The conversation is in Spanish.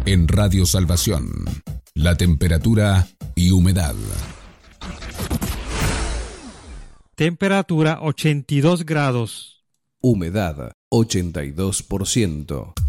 En Radio Salvación, la temperatura y humedad. Temperatura 82 grados. Humedad 82%.